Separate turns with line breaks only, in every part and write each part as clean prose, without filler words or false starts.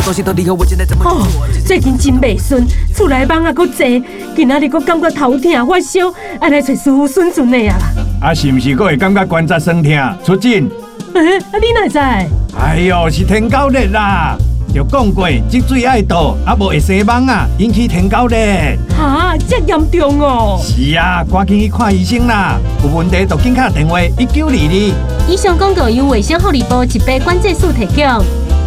哦，最近真袂顺，厝内蚊啊，搁济，今仔日搁感觉头痛、发烧，爱来找师傅顺顺的啊啦。
啊，是毋是搁会感觉关节酸痛？出诊？
你哪知？
哎呦，是天狗热啦！就讲过，积水爱倒，啊无会生蚊啊，引起天狗热。
哈，这严重哦！
是啊，赶紧去看医生啦！有问题就紧打电话1922。
以上广告由卫生福利部疾病管制署提供。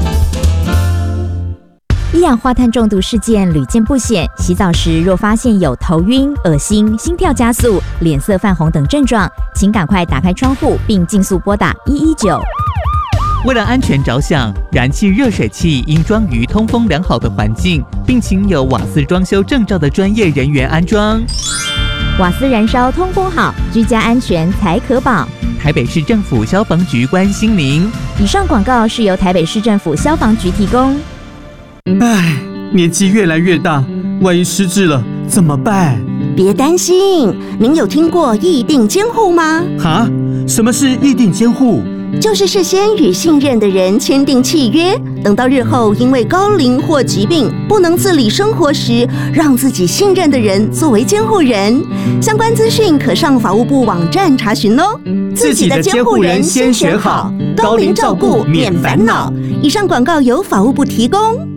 一氧化碳中毒事件屡见不鲜，洗澡时若发现有头晕、恶心、心跳加速、脸色泛红等症状，请赶快打开窗户并尽速拨打119。
为了安全着想，燃气热水器应装于通风良好的环境，并请有瓦斯装修证照的专业人员安装。
瓦斯燃烧通风好，居家安全才可保。
台北市政府消防局关心您。
以上广告是由台北市政府消防局提供。
唉，年纪越来越大，万一失智了怎么办？
别担心，您有听过议定监护吗？
哈？什么是议定监护？
就是事先与信任的人签订契约，等到日后因为高龄或疾病不能自理生活时，让自己信任的人作为监护人。相关资讯可上法务部网站查询哦。
自己的监护人先选好，高龄照顾免烦恼。
以上广告由法务部提供。